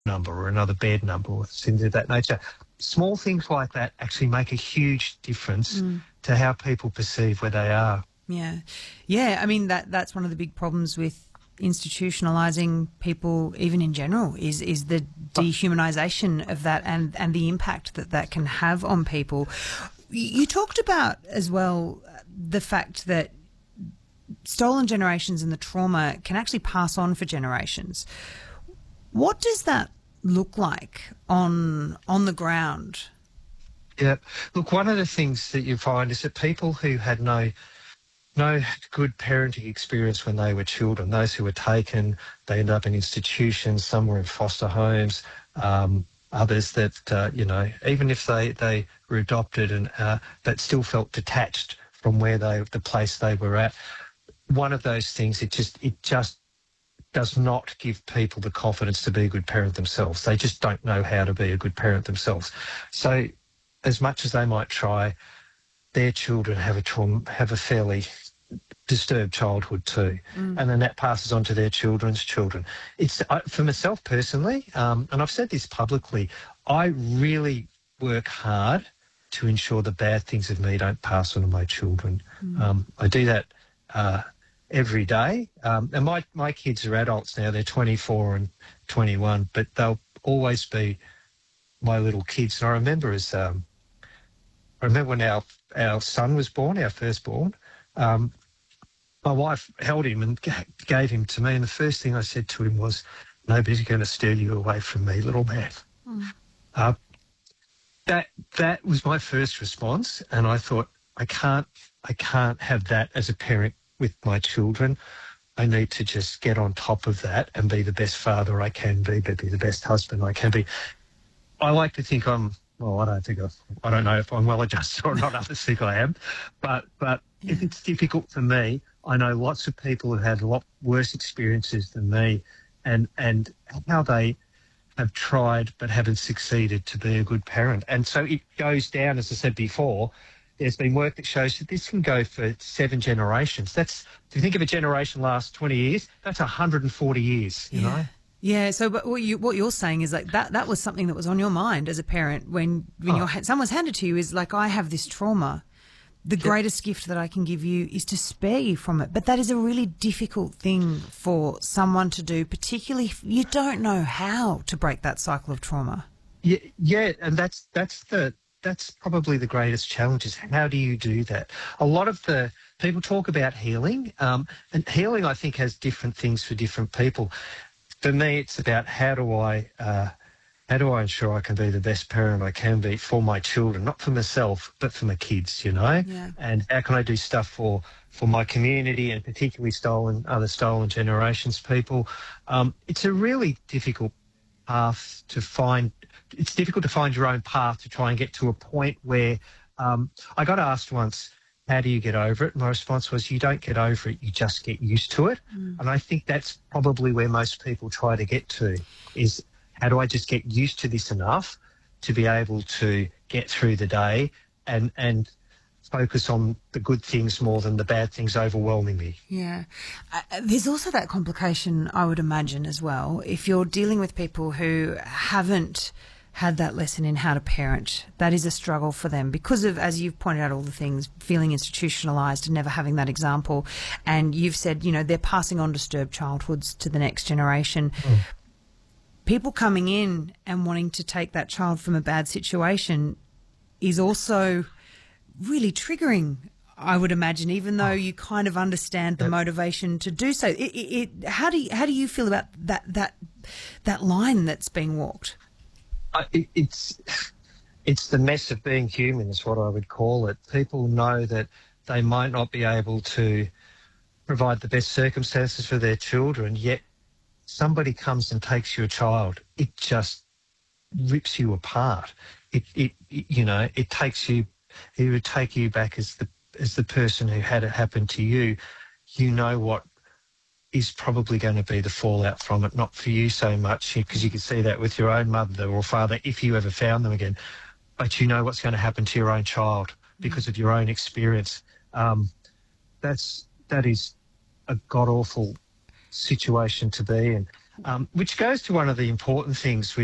number or another bed number or things of that nature. Small things like that actually make a huge difference to how people perceive where they are. Yeah. Yeah, I mean, that's one of the big problems with institutionalising people, even in general, is the dehumanisation of that and the impact that can have on people. You talked about as well the fact that stolen generations and the trauma can actually pass on for generations. What does that look like on the ground? Yeah. Look, one of the things that you find is that people who had no good parenting experience when they were children, those who were taken, they end up in institutions, some were in foster homes, others that, even if they were adopted and but still felt detached from the place they were at. One of those things, it just does not give people the confidence to be a good parent themselves. They just don't know how to be a good parent themselves. So as much as they might try, their children have a fairly disturbed childhood too, and then that passes on to their children's children. For myself personally, and I've said this publicly, I really work hard to ensure the bad things of me don't pass on to my children. I do that every day, and my kids are adults now. They're 24 and 21, but they'll always be my little kids. And I remember when our son was born, our firstborn, my wife held him and gave him to me, and the first thing I said to him was, "Nobody's going to steal you away from me, little man." That was my first response, and I thought, I can't have that as a parent with my children. I need to just get on top of that and be the best father I can be the best husband I can be. I like to think I don't know if I'm well adjusted or not. Others think I am, but if it's difficult for me, I know lots of people who had a lot worse experiences than me, and how they have tried but haven't succeeded to be a good parent. And so it goes down, as I said before. There's been work that shows that this can go for 7 generations. If you think of a generation lasts 20 years, that's 140 years, you know? Yeah, so but what you're saying is like that was something that was on your mind as a parent when someone's handed to you is like, I have this trauma. The greatest gift that I can give you is to spare you from it. But that is a really difficult thing for someone to do, particularly if you don't know how to break that cycle of trauma. Yeah, and that's probably the greatest challenge, is how do you do that? A lot of the people talk about healing, and healing, I think, has different things for different people. For me, it's about how do I ensure I can be the best parent I can be for my children, not for myself, but for my kids, you know? Yeah. And how can I do stuff for my community, and particularly other stolen generations people? It's a really difficult path to find. It's difficult to find your own path to try and get to a point where I got asked once, how do you get over it? My response was, you don't get over it, you just get used to it. And I think that's probably where most people try to get to, is how do I just get used to this enough to be able to get through the day and focus on the good things more than the bad things overwhelming me. Yeah. There's also that complication, I would imagine, as well. If you're dealing with people who haven't had that lesson in how to parent, that is a struggle for them because of, as you've pointed out, all the things, feeling institutionalised and never having that example. And you've said, they're passing on disturbed childhoods to the next generation. People coming in and wanting to take that child from a bad situation is also really triggering, I would imagine, even though you kind of understand the motivation to do so. How do you feel about that line that's being walked? It's the mess of being human, is what I would call it. People know that they might not be able to provide the best circumstances for their children, yet somebody comes and takes your child. It just rips you apart. It would take you back as the person who had it happen to you. You know what is probably going to be the fallout from it, not for you so much, because you can see that with your own mother or father if you ever found them again, but you know what's going to happen to your own child because of your own experience. That is a god-awful situation to be in. Which goes to one of the important things,